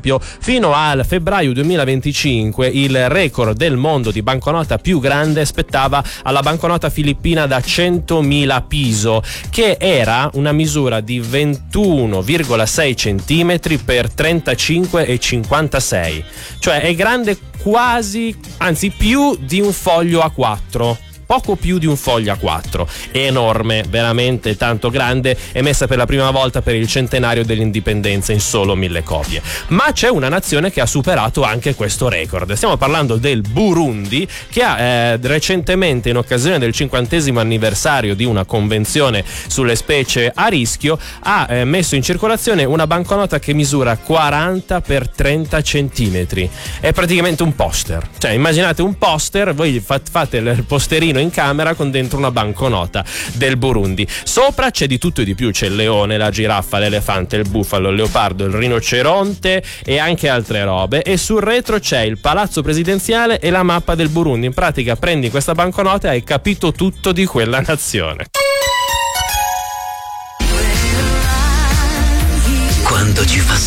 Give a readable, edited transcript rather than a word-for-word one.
esempio, fino al febbraio 2025 il record del mondo di banconota più grande spettava alla banconota filippina da 100.000 piso, che era una misura di 21,6 centimetri per 35,56, cioè è grande quasi, anzi più di un foglio A4. Poco più di un foglio A4, è enorme, veramente tanto grande, emessa per la prima volta per il centenario dell'indipendenza in solo 1000 copie. Ma c'è una nazione che ha superato anche questo record. Stiamo parlando del Burundi, che ha recentemente, in occasione del 50° anniversario di una convenzione sulle specie a rischio, ha messo in circolazione una banconota che misura 40 per 30 centimetri. È praticamente un poster. Cioè, immaginate un poster, voi fate il posterino in camera con dentro una banconota del Burundi. Sopra c'è di tutto e di più, c'è il leone, la giraffa, l'elefante, il bufalo, il leopardo, il rinoceronte e anche altre robe, e sul retro c'è il palazzo presidenziale e la mappa del Burundi. In pratica prendi questa banconota e hai capito tutto di quella nazione. Quando ci fa